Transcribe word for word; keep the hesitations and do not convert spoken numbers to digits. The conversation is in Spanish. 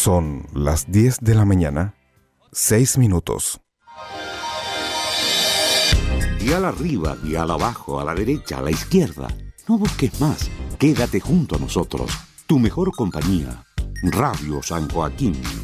Son las diez de la mañana, seis minutos. Dial arriba, dial abajo, a la derecha, a la izquierda. No busques más. Quédate junto a nosotros. Tu mejor compañía. Radio San Joaquín.